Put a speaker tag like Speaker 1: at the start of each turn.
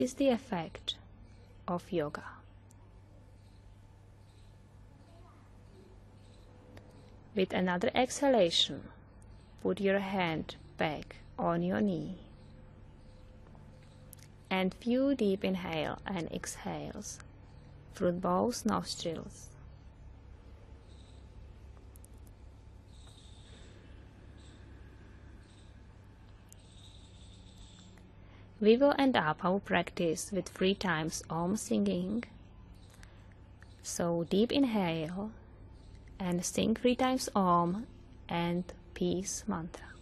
Speaker 1: is the effect of yoga. With another exhalation, put your hand back on your knee. And few deep inhale and exhales through both nostrils. We will end up our practice with 3 times Om singing. So deep inhale and sing 3 times Om and peace mantra.